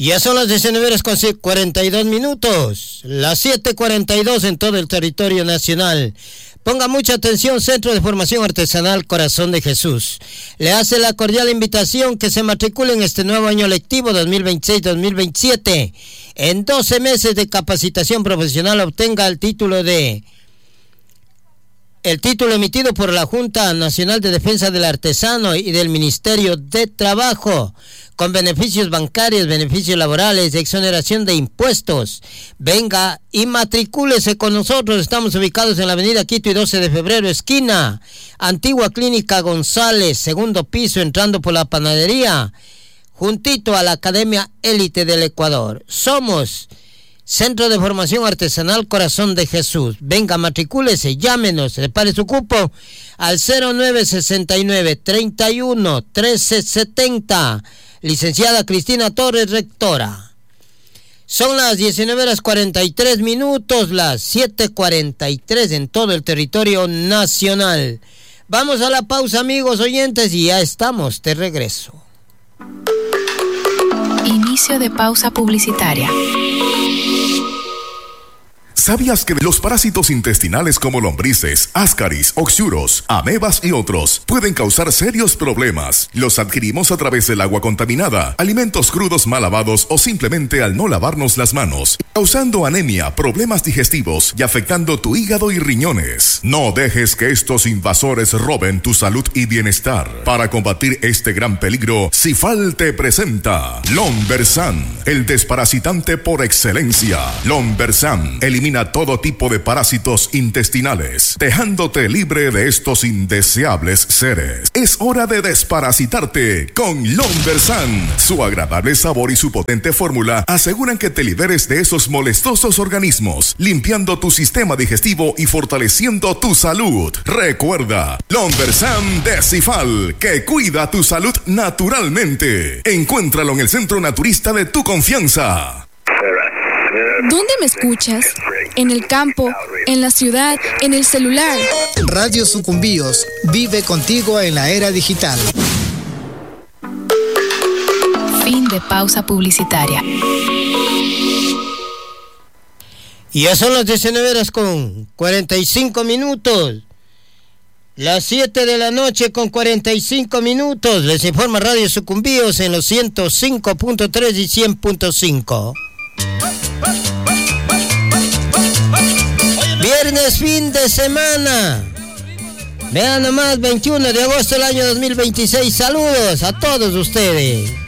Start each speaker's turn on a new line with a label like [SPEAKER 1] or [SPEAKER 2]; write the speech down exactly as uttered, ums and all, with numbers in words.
[SPEAKER 1] Ya son las diecinueve horas con cuarenta y dos minutos, las siete cuarenta y dos en todo el territorio nacional. Ponga mucha atención, Centro de Formación Artesanal Corazón de Jesús le hace la cordial invitación que se matricule en este nuevo año lectivo dos mil veintiséis dos mil veintisiete. En doce meses de capacitación profesional obtenga el título de el título emitido por la Junta Nacional de Defensa del Artesano y del Ministerio de Trabajo, con beneficios bancarios, beneficios laborales, exoneración de impuestos. Venga y matricúlese con nosotros. Estamos ubicados en la avenida Quito y doce de febrero, esquina Antigua Clínica González, segundo piso, entrando por la panadería, juntito a la Academia Élite del Ecuador. Somos Centro de Formación Artesanal Corazón de Jesús. Venga, matricúlese, llámenos, separe su cupo al cero nueve sesenta y nueve, treinta y uno, trece setenta. Licenciada Cristina Torres, rectora. Son las diecinueve horas cuarenta y tres minutos, las siete cuarenta y tres en todo el territorio nacional. Vamos a la pausa, amigos oyentes, y ya estamos de regreso.
[SPEAKER 2] Inicio de pausa publicitaria.
[SPEAKER 3] ¿Sabías que los parásitos intestinales como lombrices, ascaris, oxuros, amebas y otros pueden causar serios problemas? Los adquirimos a través del agua contaminada, alimentos crudos mal lavados o simplemente al no lavarnos las manos, causando anemia, problemas digestivos y afectando tu hígado y riñones. No dejes que estos invasores roben tu salud y bienestar. Para combatir este gran peligro, Cifal te presenta Lombersan, el desparasitante por excelencia. Lombersan elimina todo tipo de parásitos intestinales, dejándote libre de estos indeseables seres. Es hora de desparasitarte con Lombersan. Su agradable sabor y su potente fórmula aseguran que te liberes de esos molestosos organismos, limpiando tu sistema digestivo y fortaleciendo tu salud. Recuerda, Lombersan de Cifal, que cuida tu salud naturalmente. Encuéntralo en el centro naturista de tu confianza.
[SPEAKER 4] ¿Dónde me escuchas? ¿En el campo? ¿En la ciudad? ¿En el celular?
[SPEAKER 5] Radio Sucumbíos vive contigo en la era digital.
[SPEAKER 2] Fin de pausa publicitaria.
[SPEAKER 1] Y ya son las diecinueve horas con cuarenta y cinco minutos. Las siete de la noche con cuarenta y cinco minutos. Les informa Radio Sucumbíos en los ciento cinco punto tres y cien punto cinco. Viernes, fin de semana. Vean nomás, veintiuno de agosto del año dos mil veintiséis. Saludos a todos ustedes.